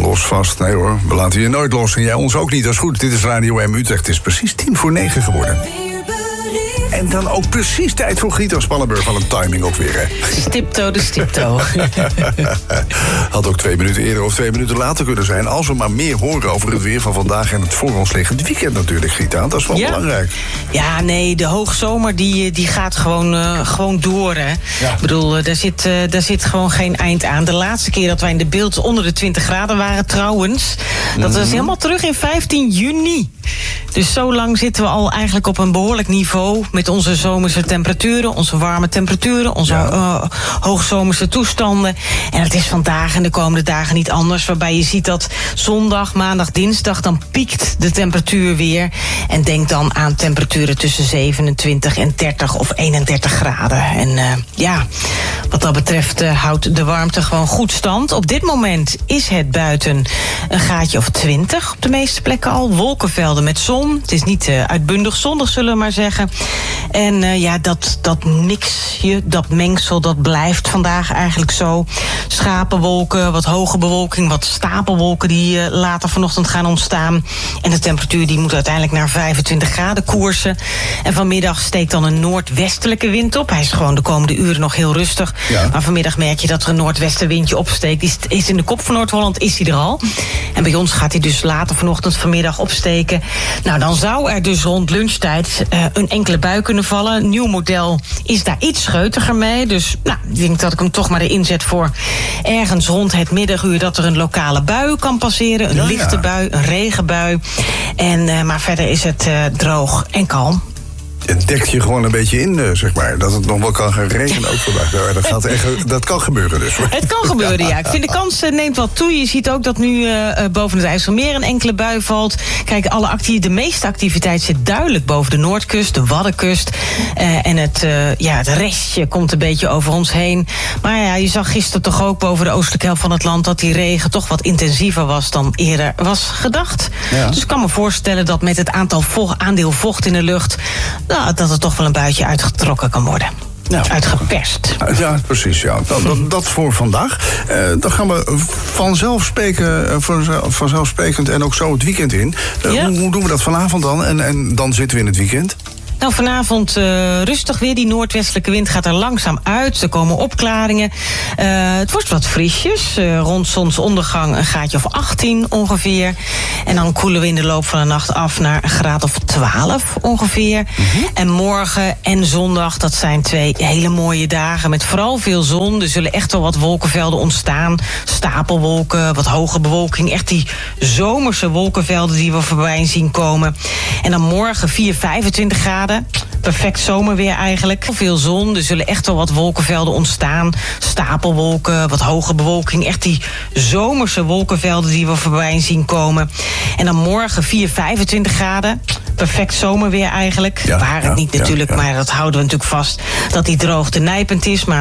los vast. Nee hoor, we laten je nooit los en jij ons ook niet. Dat is goed. Dit is Radio M Utrecht. Het is precies 8:50 geworden. En dan ook precies tijd voor Gita Spannenburg van een timing ook weer, hè? Stipto de stipto. Had ook 2 minuten eerder of 2 minuten later kunnen zijn. Als we maar meer horen over het weer van vandaag en het voor ons liggend weekend natuurlijk, Gita. Dat is wel belangrijk. Ja, nee, de hoogzomer die gaat gewoon door, hè. Ja. Ik bedoel, daar zit gewoon geen eind aan. De laatste keer dat wij in de beeld onder de 20 graden waren trouwens, dat was helemaal terug in 15 juni. Dus zo lang zitten we al eigenlijk op een behoorlijk niveau met onze zomerse temperaturen, onze warme temperaturen, onze hoogzomerse toestanden. En het is vandaag en de komende dagen niet anders, waarbij je ziet dat zondag, maandag, dinsdag, dan piekt de temperatuur weer. En denk dan aan temperaturen tussen 27 en 30 of 31 graden. En wat dat betreft houdt de warmte gewoon goed stand. Op dit moment is het buiten een graadje of 20 op de meeste plekken al. Wolkenvelden met zon. Het is niet uitbundig zonnig, zullen we maar zeggen. En dat mixje, dat mengsel, dat blijft vandaag eigenlijk zo. Schapenwolken, wat hoge bewolking, wat stapelwolken die later vanochtend gaan ontstaan. En de temperatuur die moet uiteindelijk naar 25 graden koersen. En vanmiddag steekt dan een noordwestelijke wind op. Hij is gewoon de komende uren nog heel rustig. Ja. Maar vanmiddag merk je dat er een noordwestenwindje opsteekt. Die is in de kop van Noord-Holland, is hij er al. En bij ons gaat hij dus later vanochtend, vanmiddag opsteken. Nou, dan zou er dus rond lunchtijd een enkele bui kunnen vallen. Een nieuw model is daar iets scheutiger mee. Dus ik denk dat ik hem toch maar erin zet voor ergens rond het middaguur dat er een lokale bui kan passeren. Een lichte bui, een regenbui. Maar verder is het droog en kalm. Het dekt je gewoon een beetje in, zeg maar. Dat het nog wel kan gaan regenen ook vandaag. Dat kan gebeuren dus. Het kan gebeuren, ja. Ik vind de kans neemt wat toe. Je ziet ook dat nu boven het IJsselmeer een enkele bui valt. Kijk, de meeste activiteit zit duidelijk boven de Noordkust, de Waddenkust. En het restje komt een beetje over ons heen. Maar ja, je zag gisteren toch ook boven de oostelijke helft van het land dat die regen toch wat intensiever was dan eerder was gedacht. Ja. Dus ik kan me voorstellen dat met het aandeel vocht in de lucht, dat er toch wel een buitje uitgetrokken kan worden. Ja. Uitgeperst. Ja, precies. Ja. Dat voor vandaag. Dan gaan we vanzelfsprekend en ook zo het weekend in. Hoe doen we dat vanavond dan? En dan zitten we in het weekend? Nou, vanavond rustig weer. Die noordwestelijke wind gaat er langzaam uit. Er komen opklaringen. Het wordt wat frisjes. Rond zonsondergang een graadje of 18 ongeveer. En dan koelen we in de loop van de nacht af naar een graad of 12 ongeveer. Mm-hmm. En morgen en zondag, dat zijn 2 hele mooie dagen met vooral veel zon. Er zullen echt wel wat wolkenvelden ontstaan. Stapelwolken, wat hoge bewolking. Echt die zomerse wolkenvelden die we voorbij zien komen. En dan morgen 25 graden. Perfect zomerweer eigenlijk. Veel zon, er zullen echt wel wat wolkenvelden ontstaan. Stapelwolken, wat hoge bewolking. Echt die zomerse wolkenvelden die we voorbij zien komen. En dan morgen 25 graden. Perfect zomerweer eigenlijk. Waar het niet natuurlijk, maar dat houden we natuurlijk vast. Dat die droogte nijpend is, maar